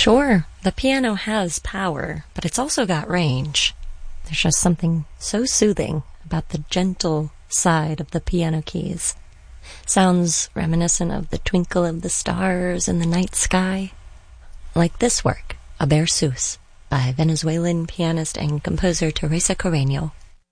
Sure, the piano has power, but it's also got range. There's just something so soothing about the gentle side of the piano keys. Sounds reminiscent of the twinkle of the stars in the night sky. Like this work, A Versus, by Venezuelan pianist and composer Teresa Carreño.